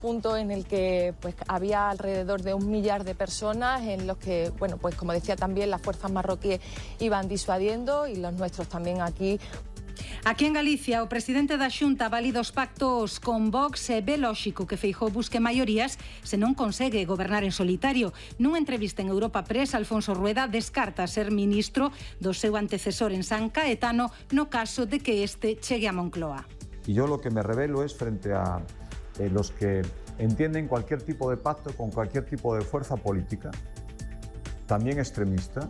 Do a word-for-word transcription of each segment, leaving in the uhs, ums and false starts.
punto en el que pues había alrededor de un millar de personas en los que, bueno, pues como decía también, las fuerzas marroquíes iban disuadiendo y los nuestros también aquí. Aquí en Galicia, o presidente da Xunta valida os pactos con Vox e ve lóxico que Feijóo busque maiorías se non consegue gobernar en solitario. Nunha entrevista en Europa Press, Alfonso Rueda descarta ser ministro do seu antecesor en San Caetano no caso de que este chegue a Moncloa. Y yo lo que me revelo es frente a eh, los que entienden cualquier tipo de pacto con cualquier tipo de fuerza política, también extremista,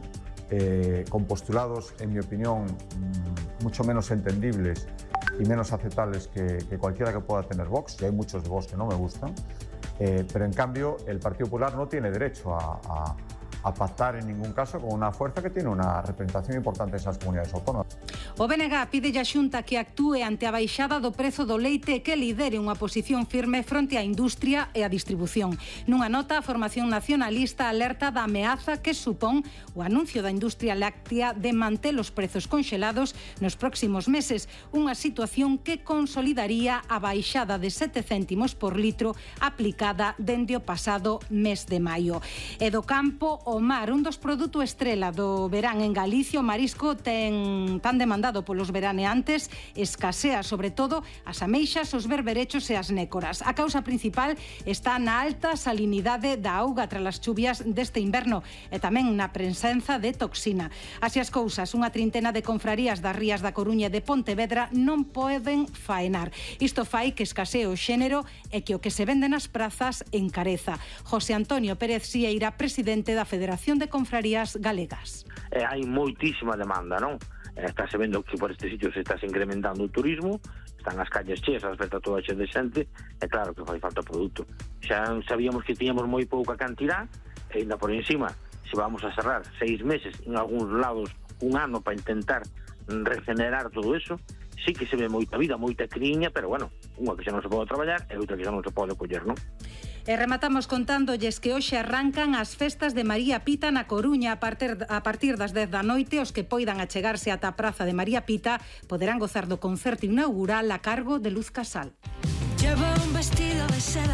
eh, con postulados, en mi opinión, mmm, mucho menos entendibles y menos aceptables que, que cualquiera que pueda tener Vox, y hay muchos de Vox que no me gustan, eh, pero en cambio el Partido Popular no tiene derecho a, a, a pactar en ningún caso con una fuerza que tiene una representación importante en esas comunidades autónomas. O B N G pide a Xunta que actúe ante a baixada do prezo do leite e que lidere unha posición firme fronte á industria e á distribución. Nunha nota, a Formación Nacionalista alerta da ameaza que supón o anuncio da industria láctea de manter os prezos conxelados nos próximos meses, unha situación que consolidaría a baixada de sete céntimos por litro aplicada dende o pasado mes de maio. E do campo, o mar, un dos produtos estrela do verán en Galicia, o marisco ten tan demandado polos veraneantes, escasea sobre todo as ameixas, os berberechos e as nécoras. A causa principal está na alta salinidade da auga tras as chuvias deste inverno e tamén na presenza de toxina. Así as cousas, unha trintena de confrarías das rías da Coruña e de Pontevedra non poden faenar. Isto fai que escasee o xénero e que o que se vende nas prazas encareza. José Antonio Pérez Sieira, presidente da Federación de Confrarías Galegas. Eh, hai moitísima demanda, non? Estáse vendo que por estes sitios se está incrementando o turismo, están as calles cheas, as vetas toda xe de xente, e claro que fai falta produto. Xa sabíamos que tiñamos moi pouca cantidad, e ainda por encima, se vamos a cerrar seis meses, en algúns lados un ano para intentar regenerar todo eso, sí que se ve moita vida, moita criña, pero bueno, unha que xa non se pode traballar e outra que xa non se pode coller, non? E rematamos contándolles que hoxe arrancan as festas de María Pita na Coruña. A partir, a partir das dez da noite, os que poidan achegarse ata a praza de María Pita poderán gozar do concerto inaugural a cargo de Luz Casal. Llevo un vestido de seda,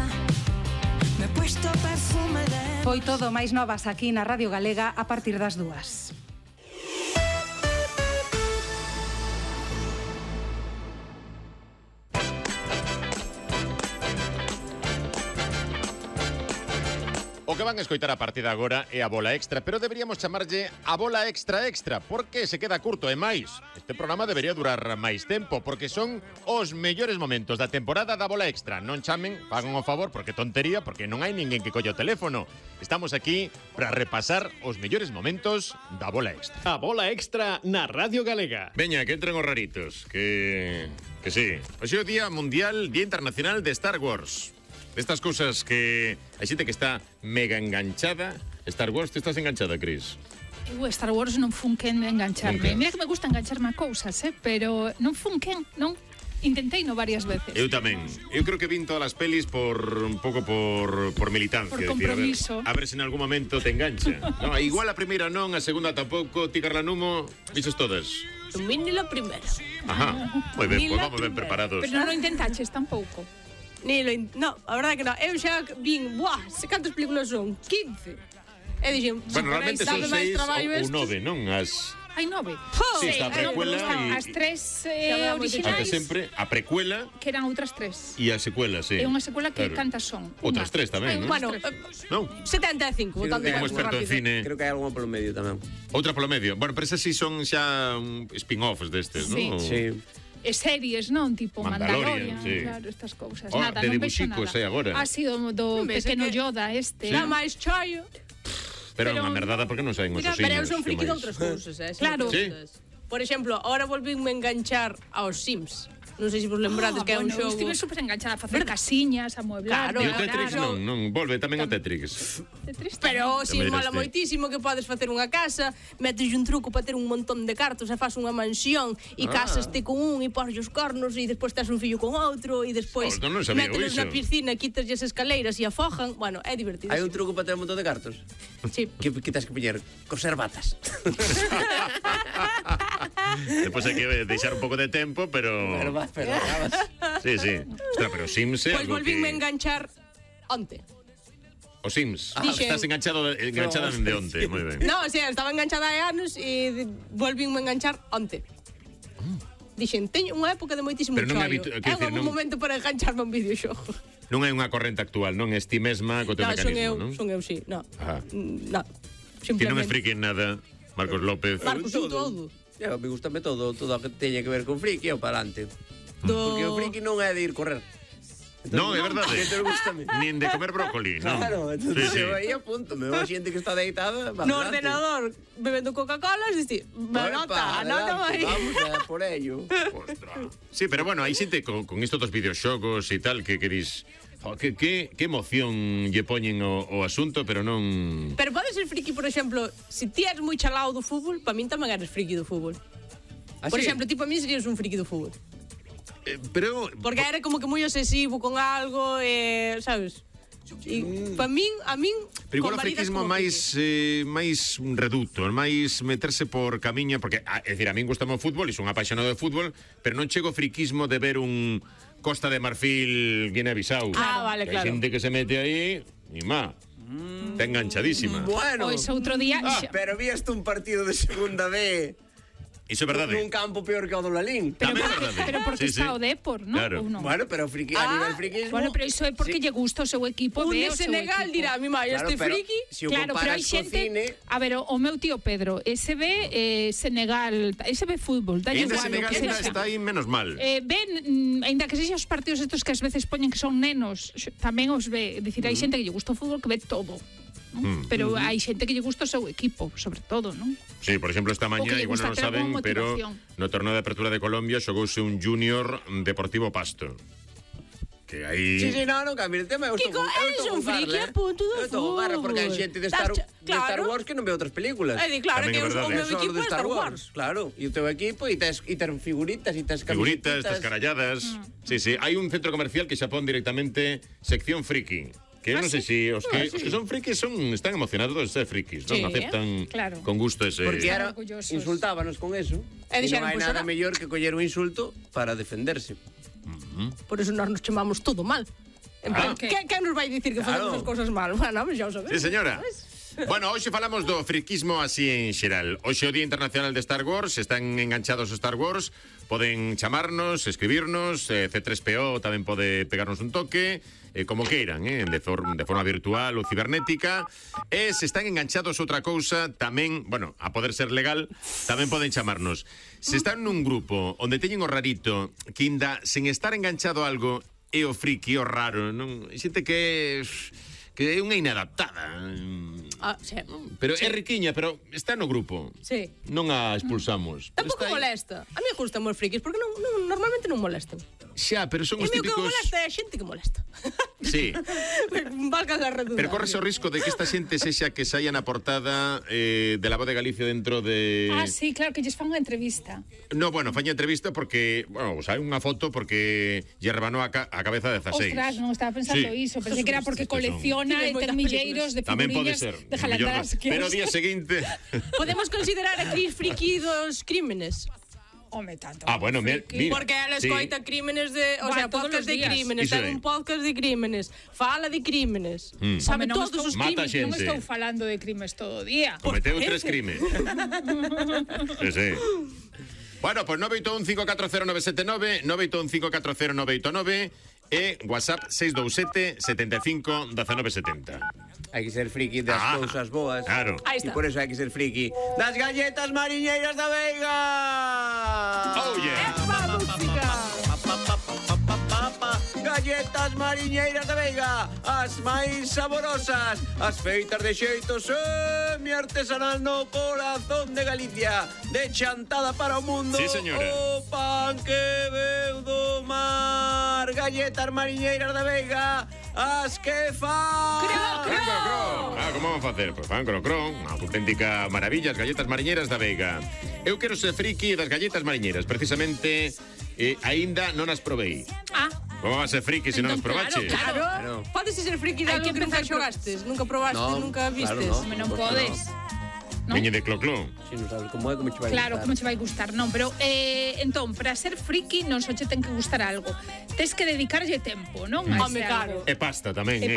me he puesto perfume de... Foi todo máis novas aquí na Radio Galega a partir das dúas. O que van a escoitar a partir de agora é a bola extra, pero deberíamos chamarlle a bola extra extra, porque se queda curto e máis. Este programa debería durar máis tempo, porque son os mellores momentos da temporada da bola extra. Non chamen, fagan o favor, porque tontería, porque non hai ninguén que colle o teléfono. Estamos aquí para repasar os mellores momentos da bola extra. A bola extra na Radio Galega. Veña, que entren os raritos, que... que sí. Hoxe é o Día Mundial, Día Internacional de Star Wars. Estas cousas que hai xente que está mega enganchada. Star Wars, tú estás enganchada, Cris? Eu Star Wars non fun quen de engancharme. Mira que me gusta engancharme a cousas, eh? Pero non fun quen, non? Intentei no varias veces. Eu tamén. Eu creo que vin todas as pelis por un pouco por, por militancia. Por compromiso. Decir, a, ver, a ver se en algún momento te engancha. No, igual a primeira non, a segunda tampouco. Ti, Carlanumo, vises todas? A mí ni la primera. Ajá, moi ben, pois vamos ben preparados. Pero non intentaches tampouco. Ni lo in... No, a verdade que non. Eu xa vin, buah, se cantas películas son? quince. E dixen, bueno, realmente son seis ou nove, non? As... Hai nove. Sí, está a precuela e... As tres eh, originais. Ante sempre, a precuela... Que eran outras tres. E a secuela, sí. É unha secuela que claro. Cantas son. Outras tres tamén, non? Bueno, non? setenta e cinco. Como experto en cine. Creo que hai algo polo medio tamén. Outra polo medio. Bueno, pero esas sí son xa spin-offs destes, sí. non? Sí. E series, non? Tipo Mandalorian, Mandalorian sí. Claro, estas cousas. Oh, nada, de non vexo nada. Eh, agora. Ha sido do pequeno Yoda este. Sí. Dá máis choio. Pero é unha merdada porque non saben os osiños. Pero eu son friki de outras cousas, eh? Claro. Sí. Por exemplo, ahora volvínme enganchar aos Sims. Non sei se vos lembrades ah, que é un bueno, xogo... Estive super enganchada a facer casiñas, a mueblar... Claro, e o Tetris claro. non, non, volve tamén o Tetris. Tetris pero si sí, mola moitísimo que podes facer unha casa, metes un truco para ter un montón de cartos e faz unha mansión e ah. casaste con un e pos os cornos e despois tes un fillo con outro e despois oh, no metelos na piscina, quitas as escaleiras e afojan. Bueno, é divertido. Hai un truco para ter un montón de cartos? Sí. Que, que tens que poñer conservatas. Despois hai que deixar un pouco de tempo, pero... Pero vas, pero acabas. Sí, sí. Ostras, pero Sims é Pois algo volvínme que... enganchar onte. Os Sims. Ah, Dixen- Estás enganchado de, enganchada de onte, moi ben. No, o sea, estaba enganchada hai anos e volvinme a enganchar onte. Dixen, teño unha época de moitísimo Pero non chollo. habitu- É quero un dicir, bom non- momento para engancharme a un videoxogo. Non é unha corrente actual, non es ti mesma co teu No, son eu, mecanismo, non? son eu, sí. No, Ajá. Mm, no. Ti non Simplemente. es friki en nada, Marcos López. Marcos, un todo. Eu, me gustame todo, todo o que teña que ver con friki, eu para adelante. Do... Porque o friki non é de ir correr. No, é verdade. Entón, gústame. Nin de comer brócoli, non? Claro, Sí, entonces sí. eu aí apunto, me a xente que está deitada, va No adelante. ordenador, bebendo Coca-Cola, diste, Epa, anota, anota adelante, aí. Vamos a por ello. Sí, pero bueno, hai xente con, con isto dos videoxogos e tal que que dis, oh, que, que, que emoción lle poñen o, o asunto, pero non... Pero pode ser friki, por exemplo, se ti eres moi chalao do fútbol, para min tamén eres friki do fútbol. ¿Ah, Por sí? exemplo, ti para min serías un friki do fútbol. Eh, pero... Porque era como que moi obsesivo con algo, eh, sabes? E para min, a min Pero igual o convalidas friquismo como máis eh, máis reduto, máis meterse por camiño, porque, a, é dicir, a min gustame o fútbol e son apaixonado de fútbol, pero non chego ao friquismo de ver un Costa de Marfil Guinea-Bissau. Ah, vale, Que hai claro. xente que se mete aí, e má, está enganchadísima. Bueno. Pois outro día... Ah, xa- pero víaste un partido de segunda B Iso é verdade. nun campo peor que o do Lalín. Pero, Tamén é porque, verdade. pero porque Sí, está sí. o Depor, non? Claro. Ou non? Bueno, pero friki, a Ah, nivel frikismo... Bueno, pero iso é porque Sí. lle gusta o seu equipo, Un ve de o seu Senegal equipo. dirá, mi mai, Claro, este pero friki. si o Claro, pero hai comparas co xente... cine... A ver, o, o meu tío Pedro, ese ve eh, Senegal, ese ve fútbol, E dalle ainda igual o Senegal que ainda sexa. está aí menos mal. Eh, ven, mm, ainda que sexa os partidos estos que ás veces poñen que son nenos, x- tamén os ve. É dicir, hai xente que lle gusta o fútbol que ve todo. Non? Mm. Pero hai xente que lle gusta o seu equipo, sobre todo, non? Sí, por exemplo, esta O que mañá, lle igual gusta non o ter saben, algunha pero motivación. no torneo de apertura de Colombia xogouse un Junior Deportivo Pasto. Que aí... Sí, sí, no, non cambia el tema. Eu Kiko, estou con- eu eres estou un con friki Carla, a punto do Eu estou con Carla porque hai fútbol. xente de Estás Star, cha- de Star claro. Wars que non ve outras películas. É di, claro, Tamén que é os- o verdade. meu Só os equipo de é Star Wars. Claro, e o teu equipo e tes, e tes figuritas e tes Figuritas, camisetitas. estas caralladas. Sí, sí. Hai un centro comercial que xa pon directamente sección friki. Que eu non sei se os que, os que son frikis son, están emocionados de ser frikis, non? Sí, Aceptan claro. con gusto ese... Porque era, orgullosos. insultábanos con eso. E E non dixeron, hai "Pois nada ora". mellor que coller un insulto para defenderse. Por eso nós nos chamamos todo mal. En plan, Ah. que, que nos vai dicir que Claro. facemos as cousas mal? Bueno, pues xa o sabemos. Sí, señora. Bueno, hoxe falamos do friquismo así en xeral. Hoxe é o Día Internacional de Star Wars, están enganchados a Star Wars, poden chamarnos, escribirnos, eh, C tres P O tamén pode pegarnos un toque, eh, como queiran, eh, de, for de forma virtual ou cibernética. E se están enganchados a outra cousa, tamén, bueno, a poder ser legal, tamén poden chamarnos. Se están nun grupo onde teñen o rarito, que inda, sen estar enganchado a algo, é o friki, o raro, non? Xente que que é unha inadaptada. Ah, sí. Pero é riquiña, pero está no grupo. Sí. Non a expulsamos. Pero Tampouco está aí. molesta. A mí gustan os frikis porque non, non, normalmente non molestan. Xa, pero son E os meu que típicos... molesta é a xente que molesta. Sí, Valga la redundancia. pero corres o risco de que esta xente sexa que saia na portada eh, de La Voz de Galicia dentro de... Ah, sí, claro, que lles fan unha entrevista. No, bueno, faña entrevista porque, bueno, o sea, hai unha foto porque lle rebanou a, ca a cabeza de dezaseis. Ostras, non estaba pensando Sí. iso. Pensei que era porque Estos son- colecciona e Tienes ten moitas milleiros de Tamén pode figurinhas ser. de mellor jalandaras no. que Pero o os- día seguinte... Podemos considerar a Cris friki dos crímenes. Home, tanto. Ah, bueno, me- mira. Porque ela sí. escoita crímenes de, o Buah, sea, todos podcast os de días. crímenes, Iso ten é. un podcast de crímenes, fala de crímenes, Mm. sabe Home, non todos estou- os Mata crímenes. Non xente. estou falando de crimes todo o día. Cometeu Pues tres parece. crimes. Sí, sí. Bueno, pues nove oito un cinco catro cero nove sete nove, nove oito un cinco catro cero nove oito nove e WhatsApp seis dous sete sete cinco uno nove sete cero. Hai que ser friki das Ah, cousas boas. claro. Aí E está. por eso hai que ser friki das galletas mariñeiras da Veiga. Oh, yeah. ¡Epa, música! Galletas mariñeiras da Veiga, as máis saborosas, as feitas de xeito semi-artesanal no corazón de Galicia, de chantada para o mundo. Sí, señora. O pan que veu do mar, galletas mariñeiras da Veiga, as que fan. Fan crocró. Ah, como vamos a facer? Pois fan crocró, unha auténtica maravilla, as galletas mariñeiras da Veiga. Eu quero ser friki das galletas mariñeiras, precisamente eh, aínda non as provei. Ah, Como vas a ser friki se non as Entón, claro, probaches? Claro, Claro. podes ser friki de Hai algo que que nunca empezar por- xogastes, nunca probaste, No, nunca claro, vistes. no. home, non Pues podes. ¿no? Veñe de clocló. Si non sabes como é, como che vai Claro, gustar. como che vai gustar, non, pero eh, entón, para ser friki non só che ten que gustar algo, tes que dedicarlle tempo, non? A Home, ese claro. algo. E pasta tamén, E eh,